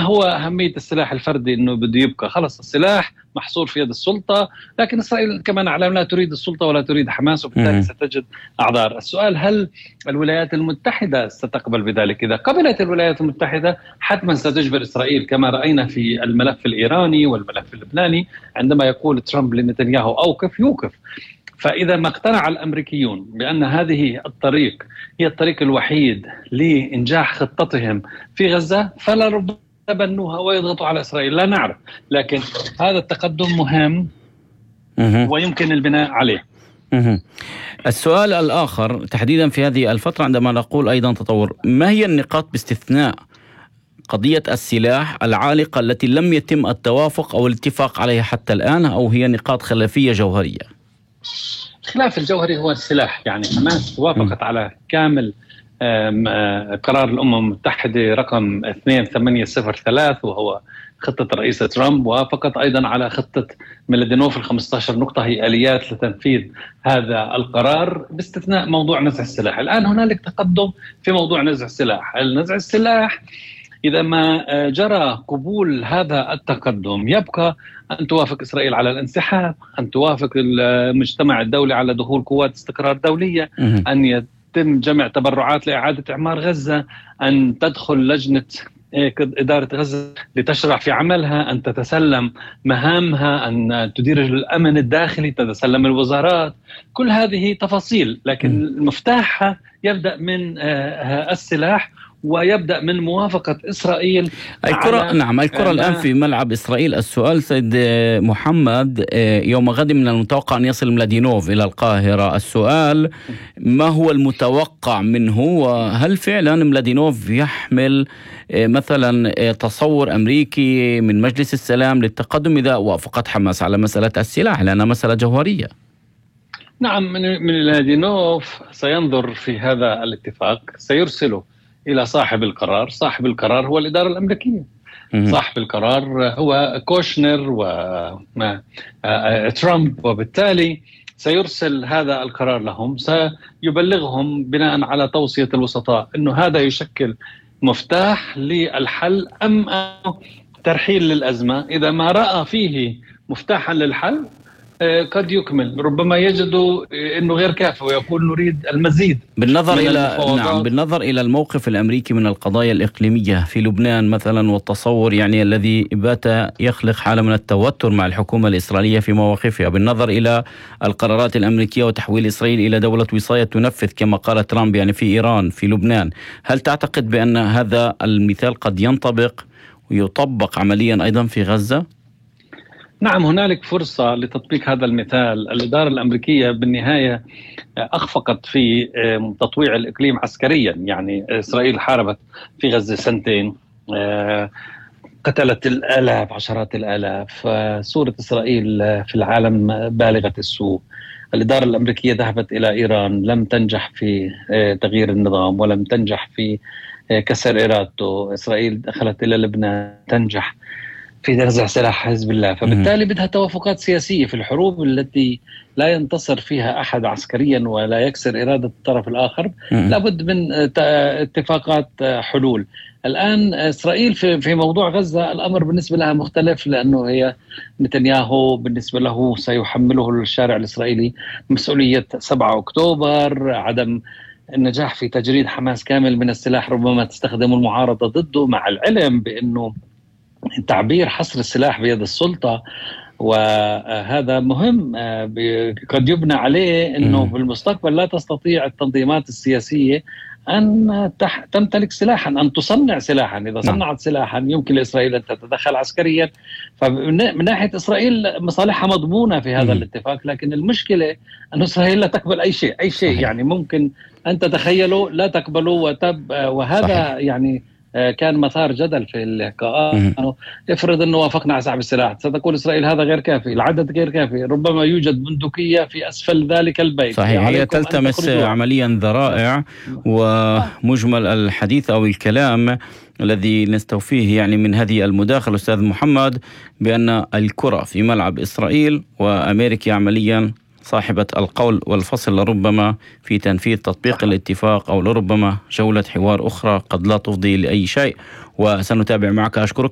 هو أهمية السلاح الفردي؟ أنه بده يبقى خلص السلاح محصور في يد السلطة، لكن إسرائيل كمان على لا تريد السلطة ولا تريد حماس، وبالتالي ستجد أعذار. السؤال هل الولايات المتحدة ستقبل بذلك؟ إذا قبلت الولايات المتحدة حتما ستجبر إسرائيل، كما رأينا في الملف الإيراني والملف اللبناني عندما يقول ترامب لنتنياهو أوقف يوقف. فإذا ما اقتنع الأمريكيون بأن هذه الطريق هي الطريق الوحيد لإنجاح خطتهم في غزة فلا ربما يتبنوها ويضغطوا على إسرائيل، لا نعرف، لكن هذا التقدم مهم ويمكن البناء عليه. السؤال الآخر تحديدا في هذه الفترة عندما نقول أيضا تطور، ما هي النقاط باستثناء قضية السلاح العالقة التي لم يتم التوافق أو الاتفاق عليها حتى الآن، أو هي نقاط خلافية جوهرية؟ الخلاف الجوهري هو السلاح. يعني حماس وافقت على كامل قرار الأمم المتحدة رقم 2803 وهو خطة الرئيس ترامب، وافقت أيضا على خطة ميلادينوف 15 نقطة هي آليات لتنفيذ هذا القرار باستثناء موضوع نزع السلاح. الآن هنالك تقدم في موضوع نزع السلاح. نزع السلاح إذا ما جرى قبول هذا التقدم يبقى أن توافق إسرائيل على الانسحاب، أن توافق المجتمع الدولي على دخول قوات استقرار دولية، أن يتم جمع تبرعات لإعادة إعمار غزة، أن تدخل لجنة إدارة غزة لتشرع في عملها، أن تتسلم مهامها، أن تدير الأمن الداخلي، تتسلم الوزارات. كل هذه تفاصيل، لكن مفتاحها يبدأ من السلاح ويبدأ من موافقة إسرائيل. الكرة الآن في ملعب إسرائيل. السؤال سيد محمد، يوم غد من المتوقع أن يصل ميلادينوف إلى القاهرة. السؤال ما هو المتوقع منه، وهل فعلا ميلادينوف يحمل مثلا تصور أمريكي من مجلس السلام للتقدم إذا وافقت حماس على مسألة السلاح، لأنها مسألة جوهرية؟ نعم، ميلادينوف سينظر في هذا الاتفاق، سيرسله إلى صاحب القرار. صاحب القرار هو الإدارة الأمريكية، صاحب القرار هو كوشنر وترامب، وبالتالي سيرسل هذا القرار لهم، سيبلغهم بناء على توصية الوسطاء أنه هذا يشكل مفتاح للحل أم ترحيل للأزمة. إذا ما رأى فيه مفتاحا للحل قد يكمل، ربما يجدوا أنه غير كافي ويقول نريد المزيد. بالنظر إلى الموقف الأمريكي من القضايا الإقليمية في لبنان مثلا، والتصور يعني الذي بات يخلق حالة من التوتر مع الحكومة الإسرائيلية في مواقفها، بالنظر إلى القرارات الأمريكية وتحويل إسرائيل إلى دولة وصاية تنفذ كما قال ترامب يعني في إيران في لبنان، هل تعتقد بأن هذا المثال قد ينطبق ويطبق عمليا أيضا في غزة؟ نعم، هنالك فرصة لتطبيق هذا المثال. الإدارة الأمريكية بالنهاية أخفقت في تطويع الإقليم عسكريا. يعني إسرائيل حاربت في غزة سنتين، قتلت الآلاف عشرات الآلاف. صورة إسرائيل في العالم بالغة السوء. الإدارة الأمريكية ذهبت إلى إيران، لم تنجح في تغيير النظام ولم تنجح في كسر إرادته. إسرائيل دخلت إلى لبنان، تنجح في نزع سلاح حزب الله. فبالتالي بدها توافقات سياسية في الحروب التي لا ينتصر فيها أحد عسكريا ولا يكسر إرادة الطرف الآخر. لابد من اتفاقات حلول. الآن إسرائيل في موضوع غزة الأمر بالنسبة لها مختلف، لأنه هي نتنياهو بالنسبة له سيحمله الشارع الإسرائيلي مسؤولية 7 أكتوبر، عدم النجاح في تجريد حماس كامل من السلاح ربما تستخدم المعارضة ضده، مع العلم بأنه تعبير حصر السلاح بيد السلطة، وهذا مهم قد يبنى عليه أنه في المستقبل لا تستطيع التنظيمات السياسية أن تمتلك سلاحا، أن تصنع سلاحا. إذا صنعت سلاحا يمكن لإسرائيل أن تتدخل عسكريا. فمن ناحية إسرائيل مصالحها مضمونة في هذا الاتفاق، لكن المشكلة أن إسرائيل لا تقبل أي شيء يعني ممكن أن تتخيله لا تقبله وهذا صحيح. يعني كان مثار جدل في اللقاءات. افرض أنه وافقنا على سحب السلاح، ستقول إسرائيل هذا غير كافي، العدد غير كافي، ربما يوجد بندقية في أسفل ذلك البيت. صحيح، هي تلتمس عمليا ذرائع. ومجمل الحديث أو الكلام الذي نستوفيه يعني من هذه المداخلة أستاذ محمد بأن الكرة في ملعب إسرائيل، وأمريكا عمليا صاحبة القول والفصل لربما في تنفيذ تطبيق الاتفاق، أو لربما جولة حوار أخرى قد لا تفضي لأي شيء. وسنتابع معك. أشكرك.